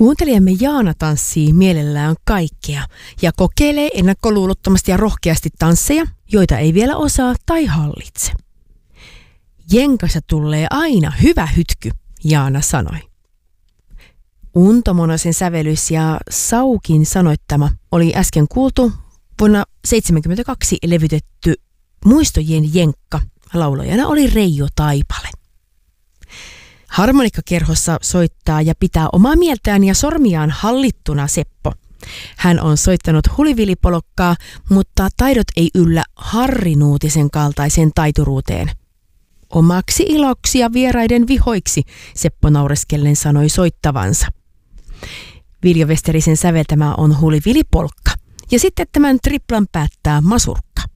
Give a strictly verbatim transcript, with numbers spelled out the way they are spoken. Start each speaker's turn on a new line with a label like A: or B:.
A: Kuuntelijamme Jaana tanssii mielellään kaikkea ja kokeilee ennakkoluulottomasti ja rohkeasti tansseja, joita ei vielä osaa tai hallitse. Jenkassa tulee aina hyvä hytky, Jaana sanoi. Unto Monosen sävellys ja Saukin sanoittama oli äsken kuultu vuonna seitsemänkymmentäkaksi levytetty Muistojen jenkka. Laulajana oli Reijo Taipale. Harmonikkakerhossa soittaa ja pitää omaa mieltään ja sormiaan hallittuna Seppo. Hän on soittanut hulivilipolkkaa, mutta taidot ei yllä Harri Nuutisen kaltaiseen taituruuteen. Omaksi iloksi ja vieraiden vihoiksi, Seppo naureskellen sanoi soittavansa. Viljo Westerisen säveltämä on hulivilipolkka ja sitten tämän triplan päättää Masurkka.